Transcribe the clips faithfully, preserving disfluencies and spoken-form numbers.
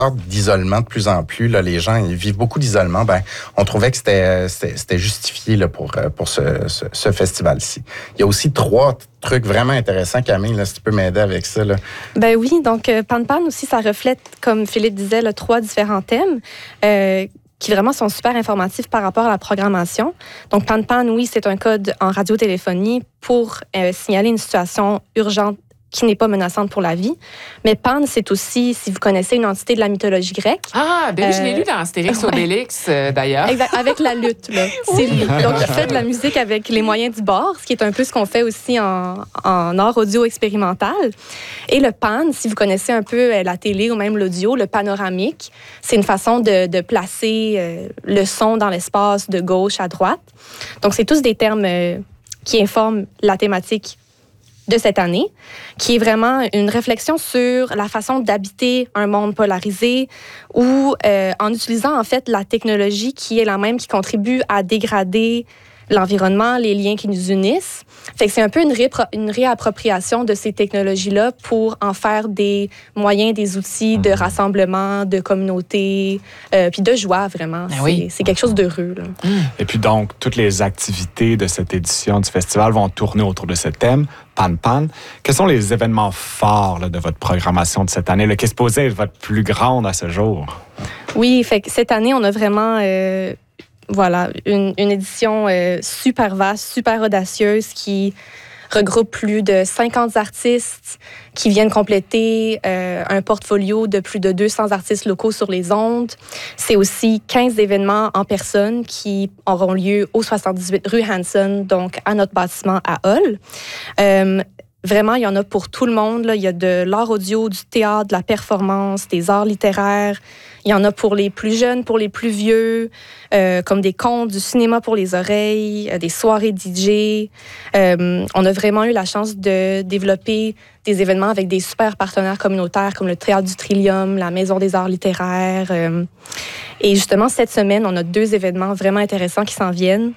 d'isolement de plus en plus, là, les gens ils vivent beaucoup d'isolement, ben, on trouvait que c'était, c'était, c'était justifié là, pour, pour ce, ce, ce festival-ci. Il y a aussi trois trucs vraiment intéressants, Camille, là, si tu peux m'aider avec ça. Là. Ben oui, donc euh, Pan Pan aussi, ça reflète, comme Philippe disait, là, trois différents thèmes euh, qui vraiment sont super informatifs par rapport à la programmation. Donc Pan Pan, oui, c'est un code en radiotéléphonie pour euh, signaler une situation urgente qui n'est pas menaçante pour la vie. Mais Pan, c'est aussi, si vous connaissez une entité de la mythologie grecque. Ah, ben oui, euh, je l'ai lu dans Astérix, ouais. Obélix, euh, d'ailleurs. Exact, avec la lutte, là. C'est lui. Donc, il fait de la musique avec les moyens du bord, ce qui est un peu ce qu'on fait aussi en, en art audio expérimental. Et le pan, si vous connaissez un peu la télé ou même l'audio, le panoramique, c'est une façon de, de placer euh, le son dans l'espace de gauche à droite. Donc, c'est tous des termes euh, qui informent la thématique de cette année, qui est vraiment une réflexion sur la façon d'habiter un monde polarisé ou euh, en utilisant en fait la technologie qui est la même, qui contribue à dégrader l'environnement, les liens qui nous unissent. Fait que c'est un peu une, répro- une réappropriation de ces technologies-là pour en faire des moyens, des outils de rassemblement, de communauté, euh, puis de joie, vraiment. Ah c'est, oui. c'est quelque chose d'heureux. Là. Mmh. Et puis donc, toutes les activités de cette édition du festival vont tourner autour de ce thème, Pan Pan. Quels sont les événements forts là, de votre programmation de cette année, là, qui est supposée être votre plus grande à ce jour? Oui, fait que cette année, on a vraiment... Euh, Voilà, une, une édition euh, super vaste, super audacieuse qui regroupe plus de cinquante artistes qui viennent compléter euh, un portfolio de plus de deux cents artistes locaux sur les ondes. C'est aussi quinze événements en personne qui auront lieu au soixante-dix-huit rue Hanson, donc à notre bâtiment à Hull. Euh, Vraiment, il y en a pour tout le monde. Là. Il y a de l'art audio, du théâtre, de la performance, des arts littéraires. Il y en a pour les plus jeunes, pour les plus vieux, euh, comme des contes, du cinéma pour les oreilles, euh, des soirées D J. Euh, on a vraiment eu la chance de développer des événements avec des super partenaires communautaires comme le Théâtre du Trillium, la Maison des arts littéraires. Euh, et justement, cette semaine, on a deux événements vraiment intéressants qui s'en viennent.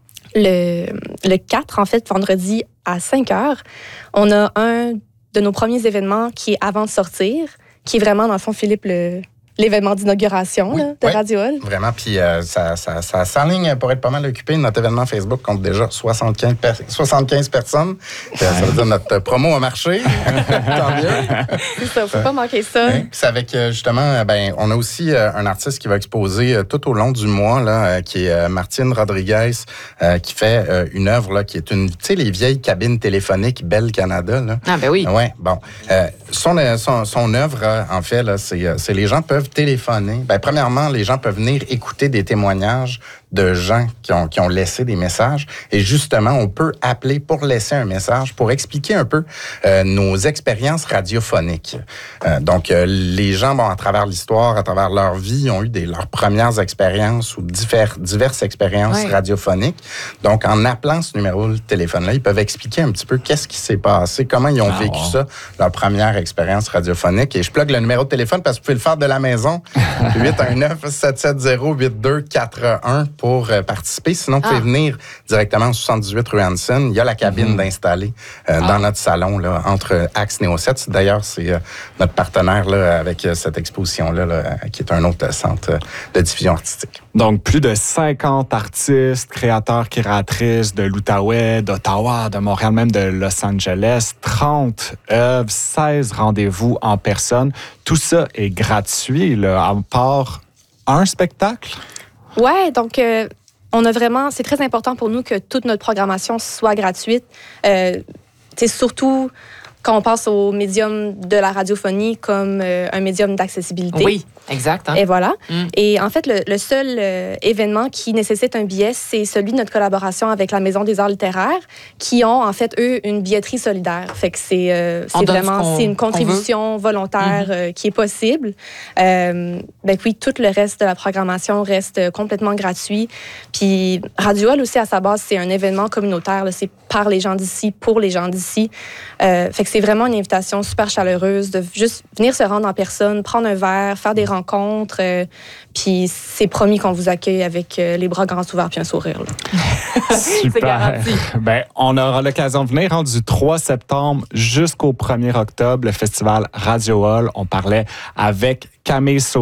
Le, le quatre, en fait, vendredi à cinq heures, on a un de nos premiers événements qui est avant de sortir, qui est vraiment, dans le fond, Philippe, le, l'événement d'inauguration oui, là, de oui, Radio Hull. Vraiment, puis euh, ça, ça, ça s'enligne pour être pas mal occupé. Notre événement Facebook compte déjà soixante-quinze, per- soixante-quinze personnes. Euh, ça veut dire notre promo a marché. Tant mieux. C'est ça, faut pas manquer ça. Hein? Puis c'est avec, euh, justement, ben, on a aussi euh, un artiste qui va exposer euh, tout au long du mois, là, euh, qui est euh, Martine Rodriguez, euh, qui fait euh, une œuvre là, qui est une, tu sais, les vieilles cabines téléphoniques Bell Canada. Là. Ah, ben oui. Ouais, bon. Euh, son, son, son œuvre, euh, en fait, là, c'est, c'est les gens peuvent téléphoner. Ben, premièrement, les gens peuvent venir écouter des témoignages de gens qui ont, qui ont laissé des messages. Et justement, on peut appeler pour laisser un message, pour expliquer un peu euh, nos expériences radiophoniques. Euh, donc, euh, les gens, bon, à travers l'histoire, à travers leur vie, ont eu des, leurs premières expériences ou divers, diverses expériences ouais. radiophoniques. Donc, en appelant ce numéro de téléphone-là, ils peuvent expliquer un petit peu qu'est-ce qui s'est passé, comment ils ont ah, vécu wow. ça, leur première expérience radiophonique. Et je plug le numéro de téléphone parce que vous pouvez le faire de la maison. huit un neuf, sept sept zéro, huit deux quatre un pour euh, participer. Sinon, vous pouvez ah. venir directement au soixante-dix-huit rue Hanson. Il y a la cabine mm-hmm. d'installer euh, ah. dans notre salon, là, entre Axe Néo sept. D'ailleurs, c'est euh, notre partenaire là, avec euh, cette exposition-là, là, qui est un autre centre euh, de diffusion artistique. Donc, plus de cinquante artistes, créateurs, créatrices de l'Outaouais, d'Ottawa, de Montréal, même de Los Angeles, trente œuvres, seize rendez-vous en personne. Tout ça est gratuit, là, à part un spectacle? Ouais, donc euh, on a vraiment, c'est très important pour nous que toute notre programmation soit gratuite. Euh, c'est surtout quand on passe au médium de la radiophonie comme euh, un médium d'accessibilité. Oui, exact. Hein? Et voilà. Mm. Et en fait, le, le seul euh, événement qui nécessite un billet, c'est celui de notre collaboration avec la Maison des arts littéraires, qui ont, en fait, eux, une billetterie solidaire. Fait que c'est, euh, c'est vraiment, c'est une contribution volontaire mm-hmm. euh, qui est possible. Euh, ben oui, tout le reste de la programmation reste complètement gratuit. Puis Radio Hull aussi, à sa base, c'est un événement communautaire. Là, c'est par les gens d'ici, pour les gens d'ici. Euh, fait que c'est vraiment une invitation super chaleureuse de juste venir se rendre en personne, prendre un verre, faire des rencontres. Euh, puis c'est promis qu'on vous accueille avec euh, les bras grands ouverts puis un sourire. Là. Super. Ben, on aura l'occasion de venir hein, du trois septembre jusqu'au premier octobre, le festival Radio Hull. On parlait avec Camille Sauvé.